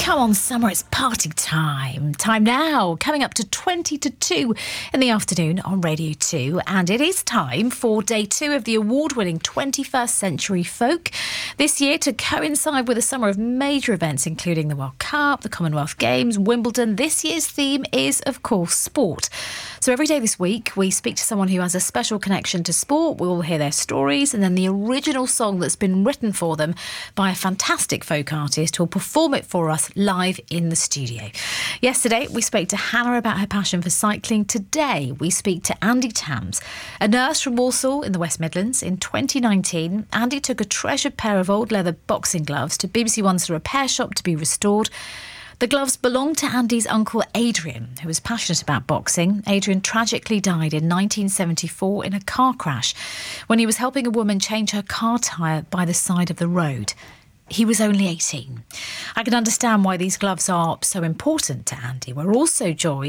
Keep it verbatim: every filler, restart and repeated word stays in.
Come on, summer, it's party time. Time now, coming up to twenty to two in the afternoon on Radio two. And it is time for day two of the award-winning twenty-first Century Folk. This year, to coincide with a summer of major events, including the World Cup, the Commonwealth Games, Wimbledon, this year's theme is, of course, sport. So every day this week, we speak to someone who has a special connection to sport. We will hear their stories and then the original song that's been written for them by a fantastic folk artist who will perform it for us live in the studio. Yesterday, we spoke to Hannah about her passion for cycling. Today, we speak to Andy Tams, a nurse from Walsall in the West Midlands. In twenty nineteen, Andy took a treasured pair of old leather boxing gloves to B B C One's repair shop to be restored. The gloves belonged to Andy's uncle Adrian, who was passionate about boxing. Adrian tragically died in nineteen seventy-four in a car crash when he was helping a woman change her car tyre by the side of the road. He was only eighteen. I can understand why these gloves are so important to Andy. We're also joined